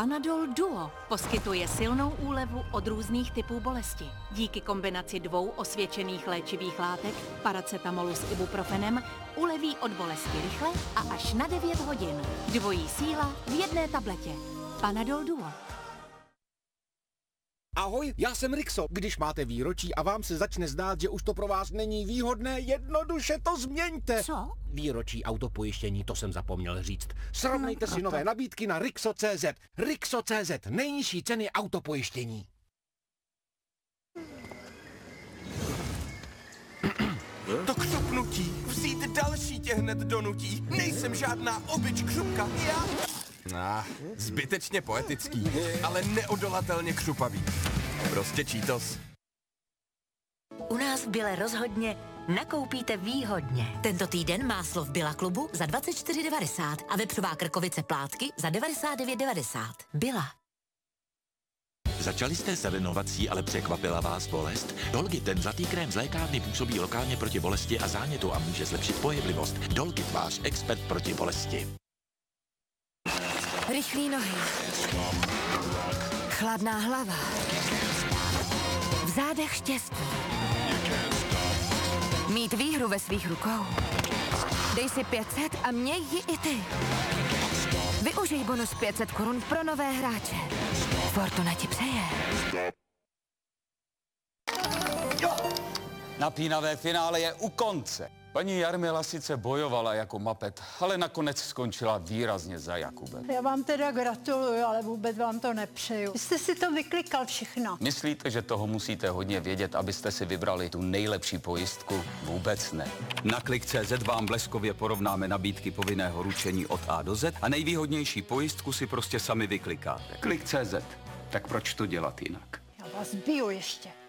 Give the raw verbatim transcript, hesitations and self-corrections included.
Panadol Duo poskytuje silnou úlevu od různých typů bolesti. Díky kombinaci dvou osvědčených léčivých látek, paracetamolu s ibuprofenem, uleví od bolesti rychle a až na devět hodin. Dvojí síla v jedné tabletě. Panadol Duo. Ahoj, já jsem Rixo. Když máte výročí a vám se začne zdát, že už to pro vás není výhodné, jednoduše to změňte. Co? Výročí autopojištění, to jsem zapomněl říct. Srovnejte si nové nabídky na Rixo tečka cé zet. Rixo tečka cé zet, nejnižší ceny autopojištění. To křupnutí, vzít další tě hned donutí. Nejsem žádná obyč křupka, já... Ah, zbytečně poetický, ale neodolatelně křupavý. Prostě Cheetos. U nás v Bile rozhodně nakoupíte výhodně. Tento týden máslo v Billa klubu za dvacet čtyři devadesát a vepřová krkovice plátky za devadesát devět devadesát. Billa. Začali jste s renovací, ale překvapila vás bolest? Dolgit, ten zlatý krém z lékárny, působí lokálně proti bolesti a zánětu a může zlepšit pohyblivost. Dolgit, váš expert proti bolesti. Rychlý nohy. Chladná hlava. V zádech štěstí. Mít výhru ve svých rukou. Dej si pět set a měj ji i ty. Využij bonus pět set korun pro nové hráče. Fortuna ti přeje. Napínavé finále je u konce. Paní Jarmila sice bojovala jako mapet, ale nakonec skončila výrazně za Jakubem. Já vám teda gratuluju, ale vůbec vám to nepřeju. Vy jste si to vyklikal všechno. Myslíte, že toho musíte hodně vědět, abyste si vybrali tu nejlepší pojistku? Vůbec ne. Na klik tečka cé zet vám bleskově porovnáme nabídky povinného ručení od A do Z a nejvýhodnější pojistku si prostě sami vyklikáte. klik tečka cé zet. Tak proč to dělat jinak? Já vás biju ještě.